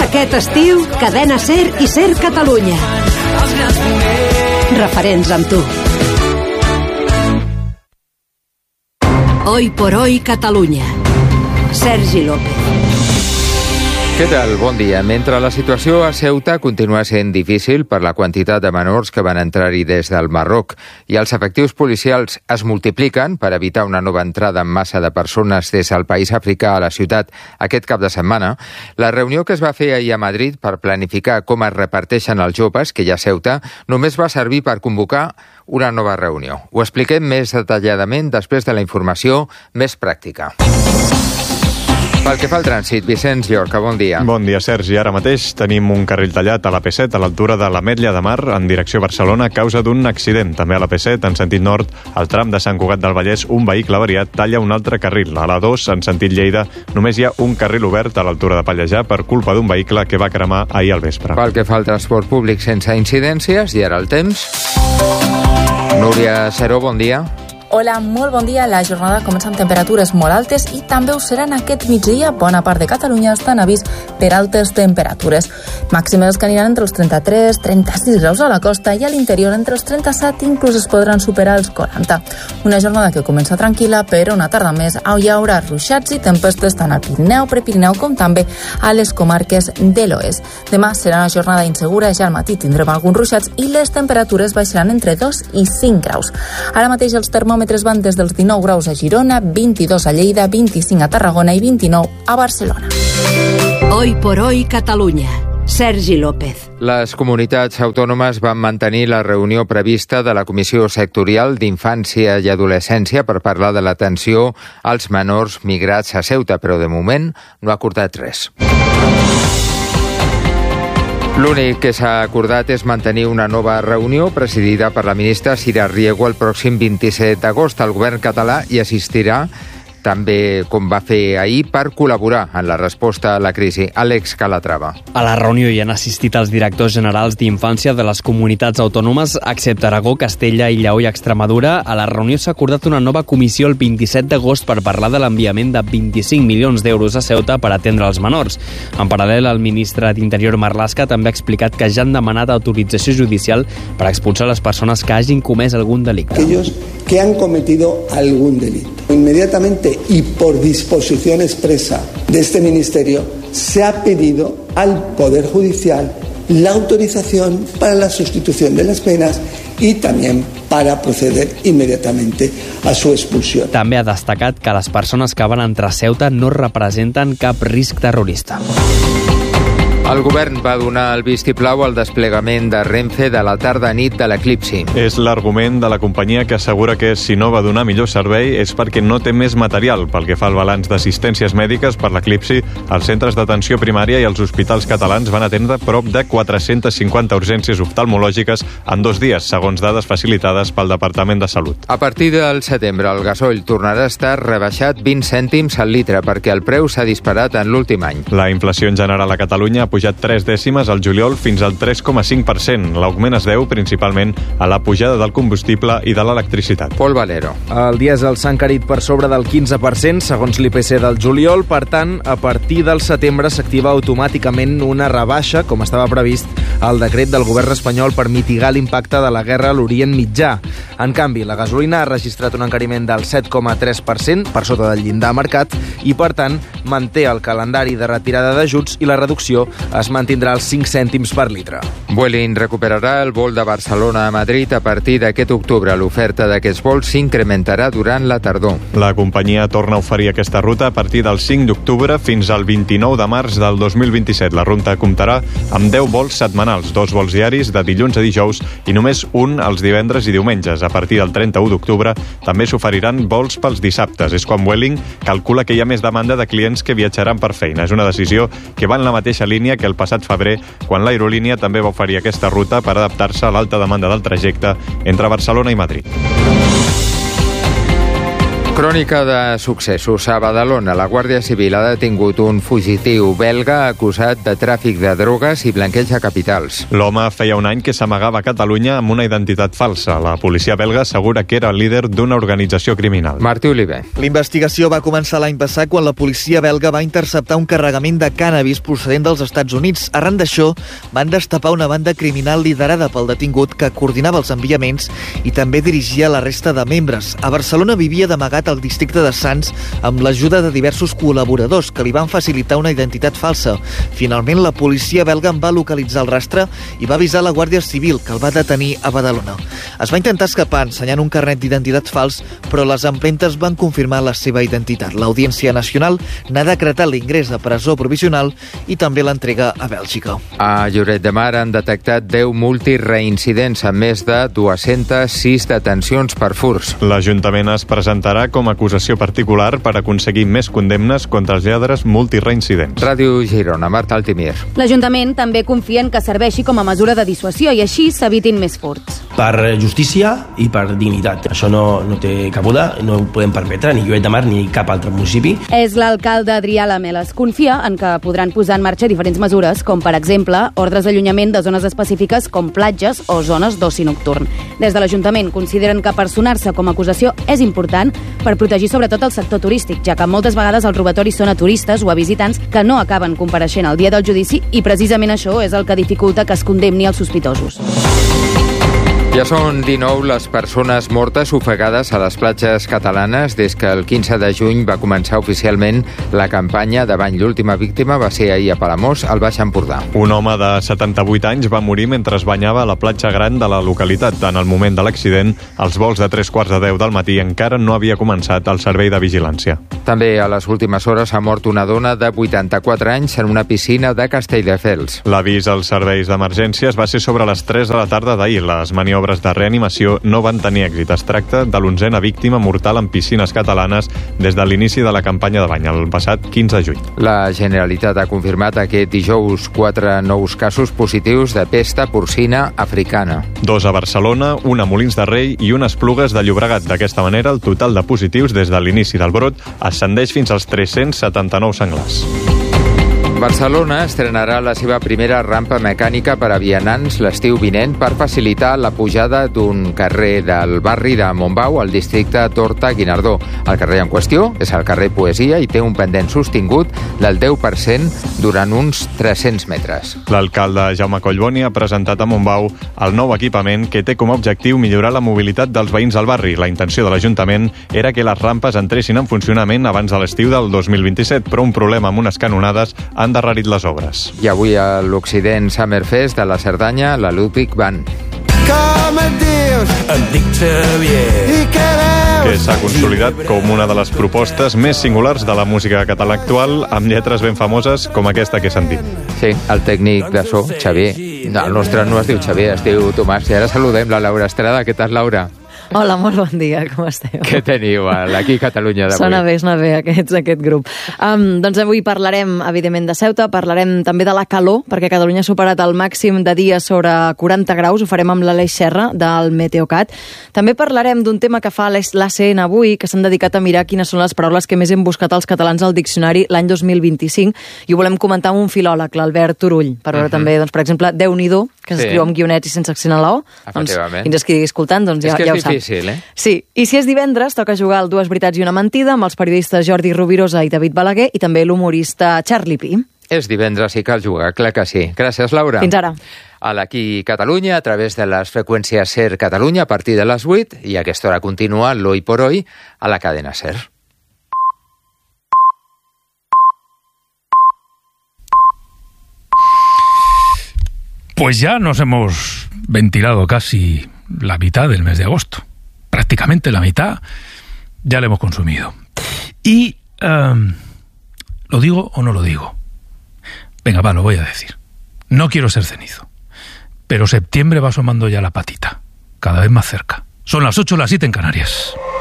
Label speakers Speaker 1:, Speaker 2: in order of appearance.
Speaker 1: Aquest estiu, Cadena SER i SER Catalunya. Referents amb tu. Hoy por hoy Catalunya. Sergi López.
Speaker 2: Què tal? Bon dia. Mentre la situació a Ceuta continua sent difícil per la quantitat de menors que van entrar-hi des del Marroc i els efectius policials es multipliquen per evitar una nova entrada en massa de persones des del país africà a la ciutat aquest cap de setmana, la reunió que es va fer ahir a Madrid per planificar com es reparteixen els joves que hi ha a Ceuta només va servir per convocar una nova reunió. Ho expliquem més detalladament després de la informació més pràctica. Pel que fa al trànsit, Vicenç Llorca, bon dia.
Speaker 3: Bon dia, Sergi. Ara mateix tenim un carril tallat a la P7 a l'altura de l'Ametlla de Mar en direcció a Barcelona a causa d'un accident. També a la P7, en sentit nord, al tram de Sant Cugat del Vallès, un vehicle avariat talla un altre carril. A la 2, en sentit Lleida, només hi ha un carril obert a l'altura de Pallejà per culpa d'un vehicle que va cremar ahir al vespre.
Speaker 2: Pel que fa al transport públic sense incidències, i ara el temps. Núria Seró, bon dia.
Speaker 4: Hola, molt bon dia. La jornada comença amb temperatures molt altes i també ho seran aquest migdia. Bona part de Catalunya està en avís per altes temperatures. Màximes que aniran entre els 33-36 graus a la costa i a l'interior entre els 37, inclús es podran superar els 40. Una jornada que comença tranquil·la, però una tarda més hi haurà ruixats i tempestes tant al Pirineu, Prepirineu, com també a les comarques de l'oest. Demà serà una jornada insegura, ja al matí tindrem alguns ruixats i les temperatures baixaran entre 2 i 5 graus. Ara mateix els termòmetres van des dels 19 graus a Girona, 22 a Lleida, 25 a Tarragona i 29 a Barcelona.
Speaker 1: Hoy por hoy Catalunya. Sergi López.
Speaker 2: Les comunitats autònomes van mantenir la reunió prevista de la Comissió Sectorial d'Infància i Adolescència per parlar de l'atenció als menors migrats a Ceuta, però de moment no ha acordat res. L'únic que s'ha acordat és mantenir una nova reunió presidida per la ministra Sira Riego el pròxim 27 d'agost. El govern català hi assistirà també, com va fer ahir, per col·laborar en la resposta a la crisi. Àlex Calatrava.
Speaker 5: A la reunió hi han assistit els directors generals d'Infància de les comunitats autònomes, excepte Aragó, Castella i Lleó i Extremadura. A la reunió s'ha acordat una nova comissió el 27 d'agost per parlar de l'enviament de 25 milions d'euros a Ceuta per atendre els menors. En paral·lel, el ministre d'Interior, Marlaska, també ha explicat que ja han demanat autorització judicial per expulsar les persones que hagin comès algun delicte.
Speaker 6: Aquellos que han cometido algún delito. Inmediatamente y por disposición expresa de este Ministerio se ha pedido al Poder Judicial la autorización para la sustitución de las penas y también para proceder inmediatamente a su expulsión.
Speaker 5: També ha destacat que les persones que van entrar a Ceuta no representen cap risc terrorista.
Speaker 2: El govern va donar el vistiplau al desplegament de Renfe de la tarda-nit de l'eclipsi.
Speaker 3: És l'argument de la companyia que assegura que si no va donar millor servei és perquè no té més material. Pel que fa al balanç d'assistències mèdiques per l'eclipsi, els centres d'atenció primària i els hospitals catalans van atendre prop de 450 urgències oftalmològiques en 2 dies, segons dades facilitades pel Departament de Salut.
Speaker 2: A partir del setembre, el gasoil tornarà a estar rebaixat 20 cèntims al litre perquè el preu s'ha disparat en l'últim any.
Speaker 3: La inflació en general a Catalunya ha pujat 3 dècimes al juliol fins al 3,5%. L'augment es deu principalment a la pujada del combustible i de l'electricitat.
Speaker 2: Pol Valero.
Speaker 7: El dièsel s'ha encarit per sobre del 15%, segons l'IPC del juliol. Per tant, a partir del setembre s'activa automàticament una rebaixa, com estava previst al decret del govern espanyol per mitigar l'impacte de la guerra a l'Orient Mitjà. En canvi, la gasolina ha registrat un encariment del 7,3%, per sota del llindar marcat, i, per tant, manté el calendari de retirada d'ajuts i la reducció es mantindrà als 5 cèntims per litre.
Speaker 2: Vueling recuperarà el vol de Barcelona a Madrid a partir d'aquest octubre. L'oferta d'aquests vols s'incrementarà durant la tardor.
Speaker 3: La companyia torna a oferir aquesta ruta a partir del 5 d'octubre fins al 29 de març del 2027. La ruta comptarà amb 10 vols setmanals, 2 vols diaris de dilluns a dijous i només un els divendres i diumenges. A partir del 31 d'octubre també s'oferiran vols pels dissabtes. És quan Vueling calcula que hi ha més demanda de clients que viatjaran per feina. És una decisió que va en la mateixa línia que el passat febrer, quan l'aerolínia també va oferir aquesta ruta per adaptar-se a l'alta demanda del trajecte entre Barcelona i Madrid.
Speaker 2: Crònica de successos. A Badalona, la Guàrdia Civil ha detingut un fugitiu belga acusat de tràfic de drogues i blanqueig de capitals.
Speaker 3: L'home feia un any que s'amagava a Catalunya amb una identitat falsa. La policia belga assegura que era el líder d'una organització criminal.
Speaker 2: Martí Oliver.
Speaker 8: L'investigació va començar l'any passat quan la policia belga va interceptar un carregament de cànnabis procedent dels Estats Units. Arran d'això, van destapar una banda criminal liderada pel detingut que coordinava els enviaments i també dirigia la resta de membres. A Barcelona vivia d'amagat al districte de Sants amb l'ajuda de diversos col·laboradors que li van facilitar una identitat falsa. Finalment, la policia belga en va localitzar el rastre i va avisar la Guàrdia Civil, que el va detenir a Badalona. Es va intentar escapar ensenyant un carnet d'identitat fals, però les empremtes van confirmar la seva identitat. L'Audiència Nacional n'ha decretat l'ingrés a presó provisional i també l'entrega a Bèlgica.
Speaker 2: A Lloret de Mar han detectat 10 multireincidents amb més de 206 detencions per furts.
Speaker 3: L'Ajuntament es presentarà com a acusació particular per aconseguir més condemnes contra els lladres multireincidents.
Speaker 2: Ràdio Girona, Marta Altimir.
Speaker 9: L'Ajuntament també confia en que serveixi com a mesura de dissuasió i així s'evitin més furts.
Speaker 10: Per justícia i per dignitat. Això no té cabuda, no ho podem permetre, ni Lloret de Mar ni cap altre municipi.
Speaker 9: És l'alcalde Adrià Lameles. Confia en que podran posar en marxa diferents mesures, com per exemple ordres d'allunyament de zones específiques com platges o zones d'oci nocturn. Des de l'Ajuntament consideren que personar-se com a acusació és important per protegir sobretot el sector turístic, ja que moltes vegades els robatoris són a turistes o a visitants que no acaben compareixent el dia del judici i precisament això és el que dificulta que es condemni els sospitosos.
Speaker 2: Ja són 19 les persones mortes ofegades a les platges catalanes des que el 15 de juny va començar oficialment la campanya de bany. L'última víctima va ser ahir a Palamós, al Baix Empordà.
Speaker 3: Un home de 78 anys va morir mentre es banyava a la platja gran de la localitat. En el moment de l'accident, als vols de 3:45 del matí encara no havia començat el servei de vigilància.
Speaker 2: També a les últimes hores ha mort una dona de 84 anys en una piscina de Castelldefels.
Speaker 3: L'avís als serveis d'emergències va ser sobre les 3 de la tarda d'ahir. Les maniobres de reanimació no van tenir èxit. Es tracta de l'11a víctima mortal en piscines catalanes des de l'inici de la campanya de bany, el passat 15 de juny.
Speaker 2: La Generalitat ha confirmat aquest dijous 4 nous casos positius de pesta porcina africana.
Speaker 3: 2 a Barcelona, 1 a Molins de Rei i 1 a Esplugues de Llobregat. D'aquesta manera, el total de positius des de l'inici del brot ascendeix fins als 379 senglars.
Speaker 2: Barcelona estrenarà la seva primera rampa mecànica per a vianants l'estiu vinent per facilitar la pujada d'un carrer del barri de Montbau al districte d'Horta-Guinardó. El carrer en qüestió és el carrer Poesia i té un pendent sostingut del 10% durant uns 300 metres.
Speaker 3: L'alcalde Jaume Collboni ha presentat a Montbau el nou equipament que té com a objectiu millorar la mobilitat dels veïns al barri. La intenció de l'Ajuntament era que les rampes entressin en funcionament abans de l'estiu del 2027, però un problema amb unes canonades ha endarrerit les obres.
Speaker 2: I avui a l'Occident Summerfest de la Cerdanya, la Ludwig Band.
Speaker 11: Com et dius? Em dic Xavier. I què veus?
Speaker 3: Que s'ha consolidat com una de les propostes més singulars de la música catalana actual, amb lletres ben famoses com aquesta que he sentit.
Speaker 2: Sí, el tècnic de so, Xavier. No, el nostre no es diu Xavier, es diu Tomàs. I ara saludem la Laura Estrada. Què tal, Laura?
Speaker 12: Hola, molt bon dia, com esteu?
Speaker 2: Què teniu aquí a Catalunya d'avui?
Speaker 12: Sona bé aquest grup. Doncs avui parlarem, evidentment, de Ceuta, parlarem també de la calor, perquè Catalunya ha superat el màxim de dies sobre 40 graus, ho farem amb l'Aleix Serra, del Meteocat. També parlarem d'un tema que fa l'ACN avui, que s'han dedicat a mirar quines són les paraules que més hem buscat els catalans al diccionari l'any 2025, i ho volem comentar amb un filòleg, l'Albert Turull, per veure també, doncs, per exemple, Déu-n'hi-do, que s'escriu amb guionets i sense accent a la O. Doncs, qui ens estigui escoltant, doncs ja ho sap. Sí, i si és divendres, toca jugar al Dues veritats i una mentida amb els periodistes Jordi Rovirosa i David Balaguer i també l'humorista Charlie Pi.
Speaker 2: És divendres i cal jugar, clar que sí. Gràcies, Laura.
Speaker 12: Fins ara.
Speaker 2: A l'Aquí Catalunya, a través de les freqüències SER Catalunya a partir de les 8 i a aquesta hora continua l'Hoy por Hoy a la cadena SER.
Speaker 13: Pues ya nos hemos ventilado casi la mitad del mes de agosto. Prácticamente la mitad ya la hemos consumido. Y, ¿lo digo o no lo digo? Venga, va, lo voy a decir. No quiero ser cenizo, pero septiembre va asomando ya la patita, cada vez más cerca. Son las 8, las 7 en Canarias.